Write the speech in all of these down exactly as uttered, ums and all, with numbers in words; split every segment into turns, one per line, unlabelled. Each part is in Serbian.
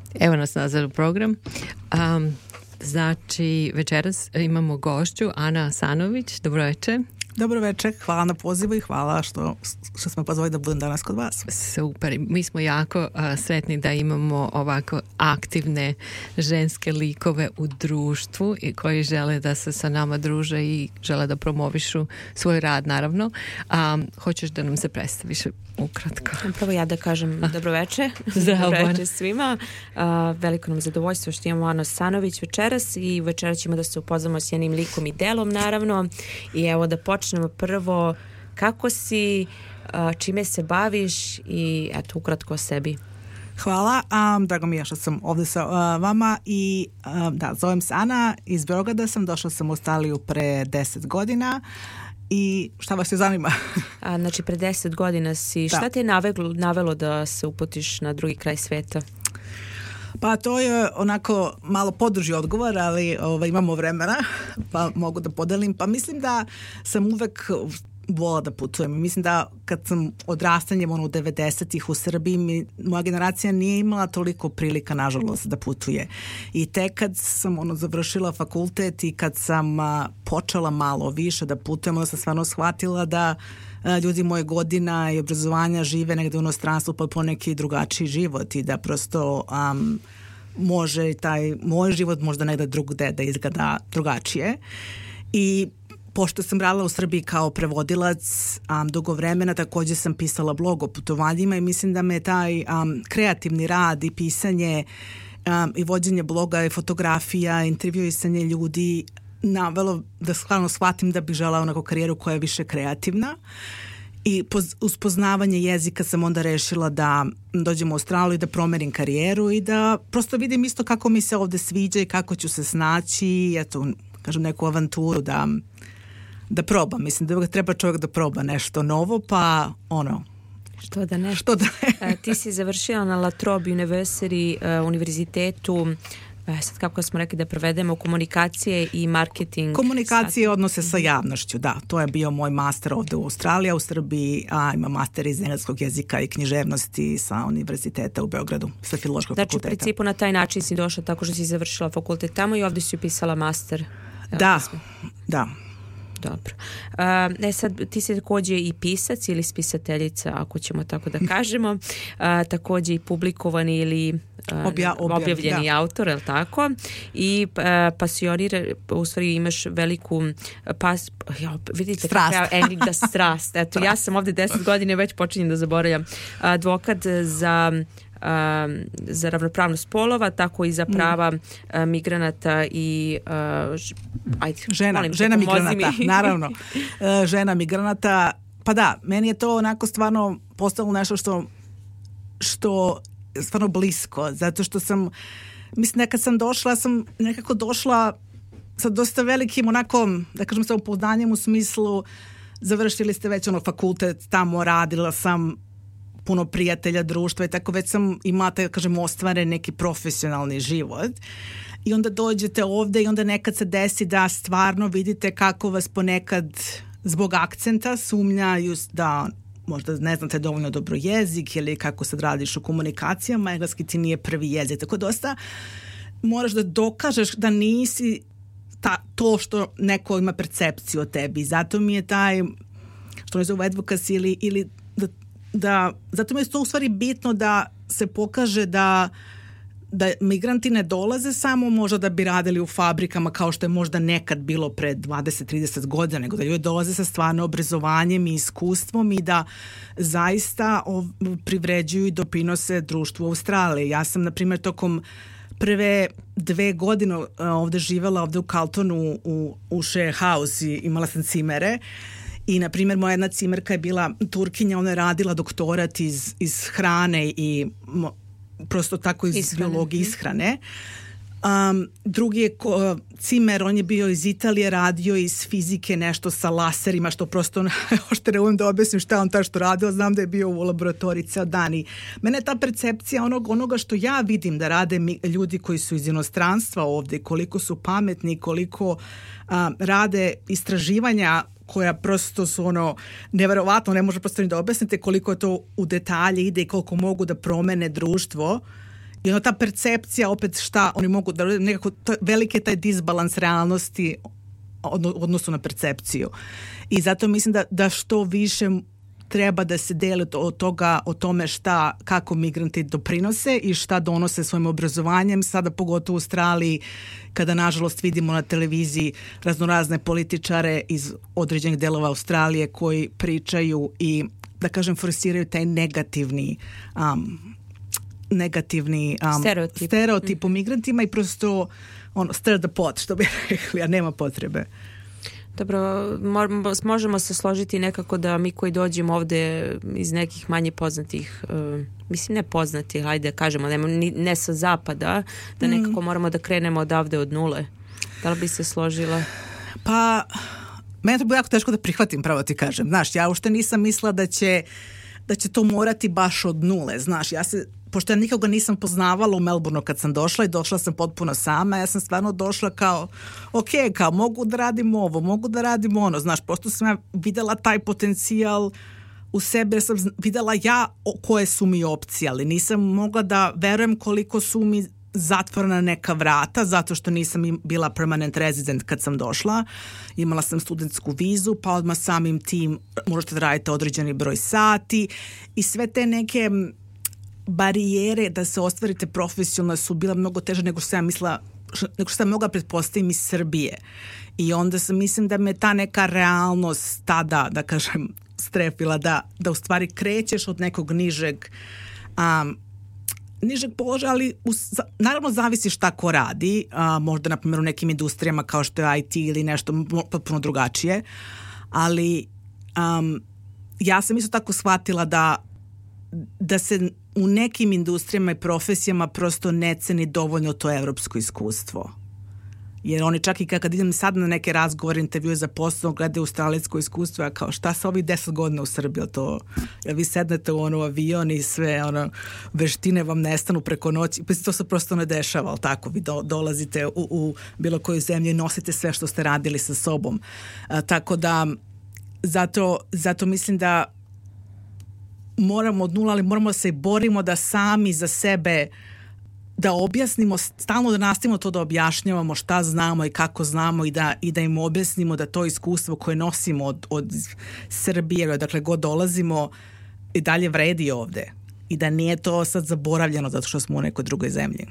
Evo nas nazad u program. Um, znači, večeras imamo gošću Ana Asanović. Dobro večer.
Dobro večer, hvala na pozivu i hvala što, što smo pozvali da budem danas kod vas.
Super, mi smo jako uh, sretni da imamo ovako aktivne ženske likove u društvu i koji žele da se sa nama druže i žele da promovišu svoj rad, naravno. Um, hoćeš da nam se predstaviš ukratko?
Prvo ja da kažem dobro večer.
Zdravo.
Dobro večer svima. Uh, veliko nam zadovoljstvo što imamo Anu Asanović večeras i večeras ćemo da se upoznamo s jednim likom i delom, naravno. I evo da počnemo prvo, kako si, čime se baviš i eto ukratko o sebi.
Hvala, um, drago mi je što sam ovdje sa uh, vama i um, da, zovem se Ana, iz Beograda sam, došla sam u Australiju pre deset godina i šta vas se zanima?
A, znači pre deset godina si, da. Šta te je navelo, navelo da se uputiš na drugi kraj sveta?
Pa to je onako malo podrži odgovor, ali ovaj, imamo vremena pa mogu da podelim. Pa mislim da sam uvek vola da putujem. Mislim da kad sam odrastanjem ono, u devedesetih u Srbiji, mi, moja generacija nije imala toliko prilika, nažalost, da putuje. I tek kad sam ono, završila fakultet i kad sam a, počela malo više da putujem, onda sam stvarno shvatila da a, ljudi moje godina i obrazovanja žive negde u inostranstvu pa po neki drugačiji život i da prosto um, može taj moj život možda negde drugde da izgleda drugačije. I pošto sam radila u Srbiji kao prevodilac um, dugo vremena, također sam pisala blog o putovanjima i mislim da me taj um, kreativni rad i pisanje um, i vođenje bloga i fotografija, intervjuisanje ljudi navelo da stvarno shvatim da bih želala onako karijeru koja je više kreativna. I uz poznavanje jezika sam onda rešila da dođem u Australiju i da promerim karijeru i da prosto vidim isto kako mi se ovde sviđa i kako ću se snaći i eto, kažem, neku avanturu da da probam. Mislim da treba čovjek da proba nešto novo, pa ono...
Što da ne?
Što da ne?
Ti si završila na La Trobe University, uh, univerzitetu, uh, sad kako smo rekli da prevedemo, komunikacije i marketing.
Komunikacije i odnose sa javnošću, da. To je bio moj master ovde u Australiji, u Srbiji, a ima master iz engleskog jezika i književnosti sa univerziteta u Beogradu, sa filološkog
znači,
fakulteta.
Znači, u principu na taj način si došla tako što si završila fakultet tamo i ovdje si upisala master.
Da, da.
Dobro. Uh, e sad, ti si također i pisac ili spisateljica, ako ćemo tako da kažemo, uh, također i publikovani ili uh,
Obja, objav,
objavljeni
da.
autor, je li tako? I uh, pasionira, u stvari imaš veliku pas, ja, vidite
strast.
kako ja englik da strast. Eto, ja sam ovdje deset godina već počinjem da zaboravljam. Advokat za Um, za ravnopravnost polova, tako i za prava mm. uh, migranata i uh, ajde,
žena,
molim,
žena migranata,
mi.
naravno. Uh, žena migranata, pa da, meni je to onako stvarno postalo nešto što što stvarno blisko, zato što sam, mislim, nekad sam došla, sam nekako došla sa dosta velikim onako, da kažem, samopoudanjem u smislu završili ste već ono fakultet, tamo radila sam, puno prijatelja, društva i tako, već sam imala, da kažem, ostvaren neki profesionalni život i onda dođete ovde i onda nekad se desi da stvarno vidite kako vas ponekad zbog akcenta sumnjaju da možda ne znate dovoljno dobro jezik ili kako sad radiš u komunikacijama, engleski ti nije prvi jezik, tako dosta moraš da dokažeš da nisi ta, to što neko ima percepciju o tebi. Zato mi je taj, što ne zove advocacy ili, ili da da, zato mi je to u stvari bitno da se pokaže da da migranti ne dolaze samo možda da bi radili u fabrikama kao što je možda nekad bilo pre dvadeset trideset godina, nego da ljudi dolaze sa stvarno obrazovanjem i iskustvom i da zaista ov, privređuju i doprinose društvu u Australiji. Ja sam, na primjer, tokom prve dve godine ovde živela ovde u Carltonu u, u share house i imala sam cimere. I, na primjer, moja jedna cimerka je bila Turkinja, ona je radila doktorat iz, iz hrane i mo, prosto tako iz ishrane. biologije ishrane. Um, drugi je ko, cimer, on je bio iz Italije, radio iz fizike nešto sa laserima, što prosto što ne umem da objasnim šta on ta što radio, znam da je bio u laboratoriji ceo dan i mene je ta percepcija onog, onoga što ja vidim da rade mi, ljudi koji su iz inostranstva ovde, koliko su pametni, koliko um, rade istraživanja koja prosto su ono neverovatno, ne može prosto ni da objasnite koliko to u detalje ide i koliko mogu da promene društvo I onda ta percepcija, opet šta oni mogu da nekako, veliki je taj disbalans realnosti u odnosu na percepciju. I zato mislim da, da što više treba da se deli od toga, o tome šta, kako migranti doprinose i šta donose svojim obrazovanjem. Sada pogotovo u Australiji, kada nažalost vidimo na televiziji raznorazne političare iz određenih delova Australije koji pričaju i, da kažem, forsiraju taj negativni um, negativni um,
stereotip,
stereotip o migrantima i prosto ono, stir the pot, što bi rekli, a nema potrebe.
Dobro, možemo se složiti nekako da mi koji dođemo ovde iz nekih manje poznatih, uh, mislim ne poznatih, hajde kažemo, ne, ne sa zapada, da nekako mm. moramo da krenemo odavde od nule. Da li bi se složila?
Pa, meni je to bilo jako teško da prihvatim, pravo ti kažem. Znaš, ja uopšte nisam mislila da će, da će to morati baš od nule. Znaš, ja se, pošto ja nikoga nisam poznavala u Melbourneu kad sam došla i došla sam potpuno sama, ja sam stvarno došla kao, ok, kao mogu da radim ovo, mogu da radim ono, znaš, pošto sam ja videla taj potencijal u sebi, jer sam videla ja koje su mi opcije, ali nisam mogla da verujem koliko su mi zatvorena neka vrata, zato što nisam bila permanent resident kad sam došla. Imala sam studentsku vizu, pa odmah samim tim možete da radite određeni broj sati i sve te neke barijere da se ostvarite profesionalno su bila mnogo teže nego što sam ja mislila, nego što sam mogla pretpostaviti iz Srbije. I onda sam, mislim da me ta neka realnost tada, da kažem, strepila da, da u stvari krećeš od nekog nižeg um, nižeg položaja, ali u, naravno zavisi šta ko radi, a, možda na primjer u nekim industrijama kao što je I T ili nešto potpuno drugačije, ali um, ja sam isto tako shvatila da da se u nekim industrijama i profesijama prosto ne ceni dovoljno to evropsko iskustvo. Jer oni čak i kad idem sad na neke razgovore, intervjue za posao, gledaju australijsko iskustvo, ja kao šta sa ovih deset godina u Srbiji, to, jel vi sednete u ono avion i sve ono, veštine vam nestanu preko noći, pa to se prosto ne dešava, ali tako, vi do, dolazite u, u bilo koju zemlju i nosite sve što ste radili sa sobom. A, tako da, zato, zato mislim da moramo od nula, ali moramo da se borimo da sami za sebe da objasnimo, stalno da nastavimo to da objašnjavamo šta znamo i kako znamo i da, i da im objasnimo da to iskustvo koje nosimo od, od Srbije, dakle god dolazimo, i dalje vredi ovde. I da nije to sad zaboravljeno zato što smo u nekoj drugoj zemlji.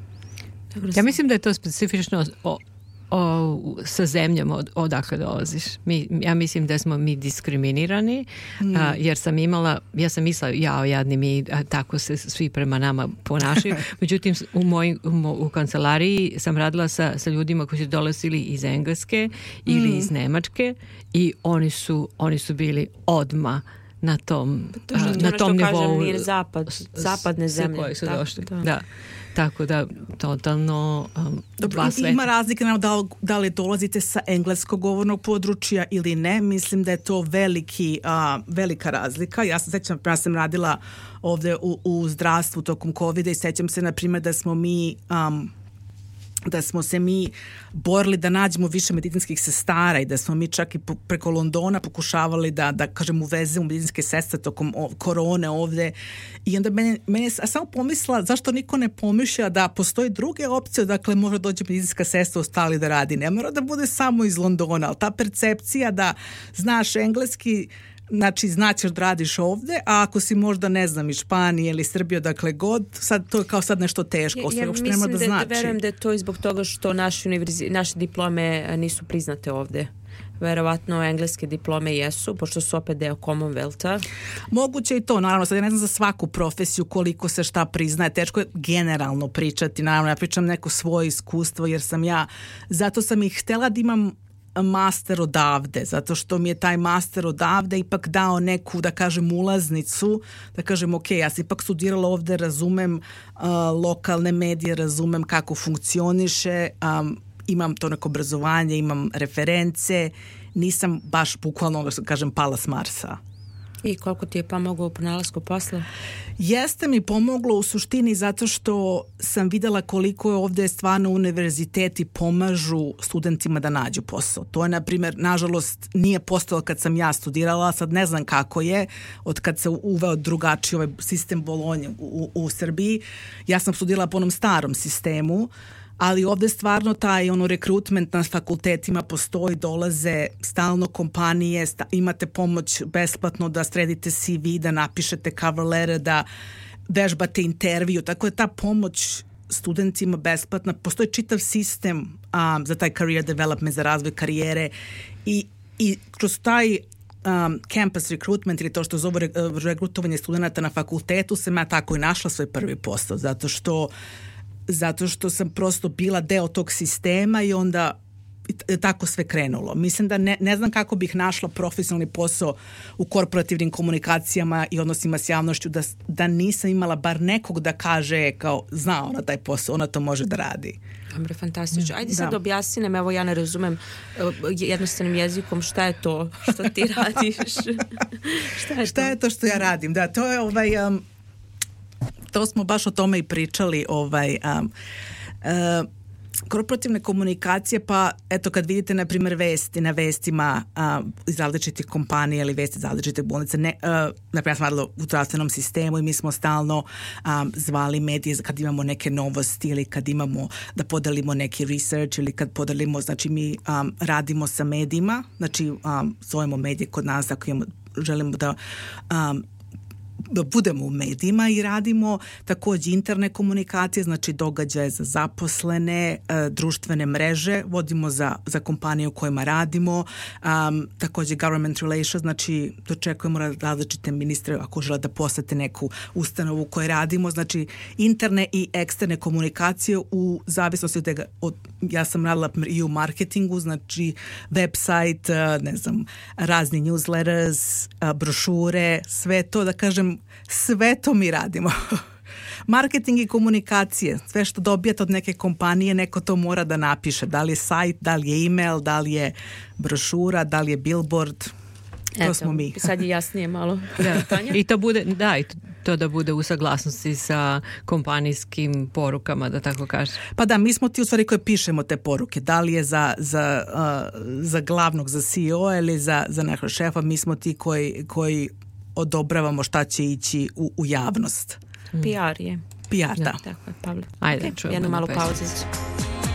Ja mislim da je to specifično o, o, sa zemljom od, odakle dolaziš. Mi, ja mislim da smo mi diskriminirani, mm. a, jer sam imala, ja sam mislila, jao, jadni mi, a, tako se svi prema nama ponašaju. Međutim, u, moj, u, u kancelariji sam radila sa, sa ljudima koji su dolazili iz Engleske ili mm. iz Nemačke i oni su, oni su bili odma na tom,
to što,
a, na tom nivou.
Kažem, zapad, zapadne zemlje.
Koji su
tako,
došli.
Da.
da. Tako da, totalno um, dva sveta.
Ima razlike da li, da li dolazite sa engleskog govornog područja ili ne. Mislim da je to veliki, uh, velika razlika. Ja se sećam, ja sam radila ovde u, u zdravstvu tokom covida i sećam se, na primjer, da smo mi... Um, da smo se mi borili da nađemo više medicinskih sestara i da smo mi čak i preko Londona pokušavali da, da kažem, uvezemo medicinske sestre tokom korone ovde. I onda mene, mene a samo pomislila zašto niko ne pomišlja da postoji druge opcije, dakle može dođe medicinska sestra u Australiji da radi. Ne mora da bude samo iz Londona, ali ta percepcija da znaš engleski, znači znaćeš da radiš ovde, a ako si možda, ne znam, iz Španije ili Srbije, dakle god, sad to je kao sad nešto teško, ja, ja uopšte nema da, da znači.
Ja verujem da je to i zbog toga što naše, univerzi, naše diplome nisu priznate ovde. Verovatno engleske diplome jesu, pošto su opet deo Commonwealtha.
Moguće i to, naravno, sad ja ne znam za svaku profesiju koliko se šta priznaje, teško je generalno pričati, naravno ja pričam neko svoje iskustvo jer sam ja, zato sam i htela da imam master odavde, zato što mi je taj master odavde ipak dao neku, da kažem, ulaznicu, da kažem, ok, ja sam ipak studirala ovde, razumem uh, lokalne medije, razumem kako funkcioniše, um, imam to neko obrazovanje, imam reference, nisam baš bukvalno, da kažem, pala s Marsa.
I koliko ti je pomoglo u pronalasku posla?
Jeste mi pomoglo u suštini zato što sam videla koliko je ovdje stvarno univerziteti pomažu studentima da nađu posao. To je, na primjer, nažalost nije postalo kad sam ja studirala, sad ne znam kako je, od kad se uveo drugačiji ovaj sistem Bolonje u, u Srbiji. Ja sam studirala po onom starom sistemu, ali ovdje stvarno taj ono rekrutment na fakultetima postoji, dolaze stalno kompanije, sta, imate pomoć besplatno da sredite C V, da napišete cover letter, da vežbate intervju, tako da ta pomoć studentima besplatna, postoji čitav sistem um, za taj career development, za razvoj karijere i, i kroz taj um, campus recruitment ili to što zove re, regrutovanje studenta na fakultetu sam ja tako i našla svoj prvi posao, zato što zato što sam prosto bila deo tog sistema i onda tako sve krenulo. Mislim da ne, ne znam kako bih našla profesionalni posao u korporativnim komunikacijama i odnosima s javnošću da, da nisam imala bar nekog da kaže kao zna ona taj posao, ona to može da radi.
Dobro, fantastično. Ajde sad da. objasni nam, evo ja ne razumem jednostavnim jezikom šta je to što ti radiš. šta je
šta
to?
je to što ja radim? Da, to je ovaj... Um, to smo baš o tome i pričali ovaj, um, uh, korporativne komunikacije, pa eto kad vidite na primjer vesti na vestima uh, iz različitih kompanija ili vesti iz različitih bolnice, ne, uh, na primjer ja sam radila u zdravstvenom sistemu i mi smo stalno um, zvali medije kad imamo neke novosti ili kad imamo da podelimo neki research ili kad podelimo, znači mi um, radimo sa medijima, znači um, zovemo medije kod nas ako imamo, želimo da um, da budemo u medijima i radimo također interne komunikacije, znači događaje za zaposlene, e, društvene mreže, vodimo za, za kompanije u kojima radimo, um, također government relations, znači dočekujemo različite ministre ako žele da posete neku ustanovu u kojoj radimo, znači interne i eksterne komunikacije u zavisnosti od tega, od, ja sam radila i u marketingu, znači website, ne znam, razni newsletters, brošure, sve to da kažem sve to mi radimo. Marketing i komunikacije, sve što dobijete od neke kompanije, neko to mora da napiše. Da li je sajt, da li je email, da li je brošura, da li je billboard. To
Eto,
smo mi.
Sad je jasnije malo.
Da. I to bude, da, i to da bude u saglasnosti sa kompanijskim porukama, da tako kažem.
Pa da, mi smo ti u stvari koji pišemo te poruke. Da li je za, za, uh, za glavnog, za C E O ili za, za nekog šefa, mi smo ti koji, koji odobravamo šta će ići u, u javnost.
P R je.
P R, da.
Tako je, Pavle.
Ajde,
okay.
čujemo.
Jednu malu
pesmicu.
pauzicu.